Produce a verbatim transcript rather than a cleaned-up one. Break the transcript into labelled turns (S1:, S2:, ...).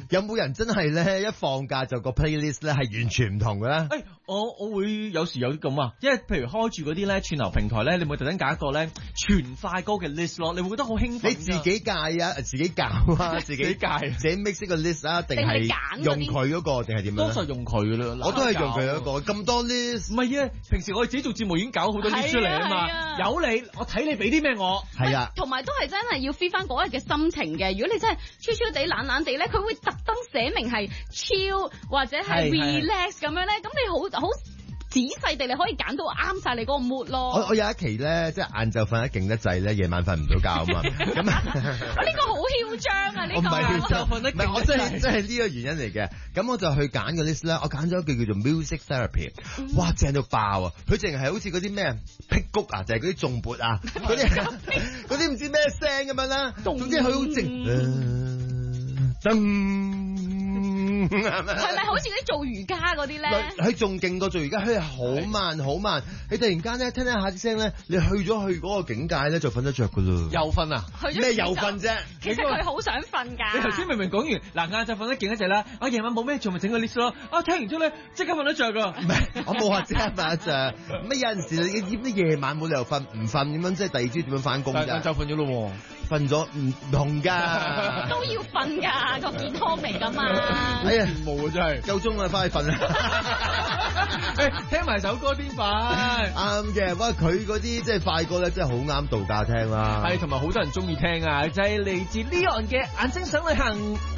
S1: 有冇人真係咧一放假就個 playlist 咧係完全唔同嘅咧？
S2: 誒、欸，我我會有時有啲咁啊，因為譬如開住嗰啲咧串流平台咧，你會特登揀一個咧全快歌嘅 list 咯，你會覺得好興奮。
S1: 你自己戒啊，自己搞啊，自己戒，自己 mix 個 list 啊，定係用佢嗰個，定係點樣？
S2: 多數用佢噶啦，
S1: 我都係用佢嗰個，咁多 list。
S2: 唔係啊，平時我哋自己做節目已經搞好多 list 出嚟啊嘛，有你，我睇你俾啲咩我。
S1: 係啊，
S3: 同埋都係真係要 fit 翻嗰日嘅心情嘅。如果你真係超超地懶懶地咧，佢會特登寫明係 chill 或者係 relax 咁樣咧，咁你好好仔細地你可以揀到啱晒你嗰個 mood 咯。
S1: 我我有一期咧，即係晏晝瞓得勁得滯咧，夜晚瞓唔到覺啊嘛。咁
S3: 呢個好囂張啊！呢、這個
S1: 我唔係囂張，
S2: 瞓得勁，
S1: 我真係真係呢個原因嚟嘅。咁我就去揀個 list 咧，我揀咗一句叫做 music therapy，、嗯、哇正到爆啊！佢淨係好似嗰啲咩辟谷啊，就係嗰啲頌缽啊，嗰啲嗰啲唔知咩聲咁樣啦。總之佢好靜，噔。係
S3: 咪好似嗰啲做瑜伽嗰啲咧？
S1: 佢仲勁過做瑜伽，佢係好慢好慢。你突然間咧聽聽下啲聲咧，你去咗去嗰個境界咧就瞓得着噶啦。
S2: 又瞓啊？
S1: 咩又瞓啫？
S3: 其實佢好想瞓㗎。
S2: 你頭先明明講完嗱，晏晝瞓得勁一陣啦，我夜晚冇咩做咪整個 list 咯。啊，聽完之後咧即刻瞓得着㗎。
S1: 唔係，我冇話即刻瞓得着。乜有陣時你啲夜晚冇理由瞓唔瞓點樣？即係第二朝點樣翻工啫？
S2: 晏晝瞓咗咯喎。
S1: 瞓咗唔同㗎，
S3: 都要瞓㗎，個健康嚟㗎嘛。
S1: 哎呀，
S2: 羨慕啊真係，
S1: 夠鐘啦，翻去瞓啦。
S2: 誒，聽埋首歌先快。
S1: 啱嘅，不過佢嗰啲即係快歌咧，真係好啱度假聽啦。
S2: 係，同埋好多人中意聽啊，就係嚟自 Leon 嘅《眼睛想旅行》。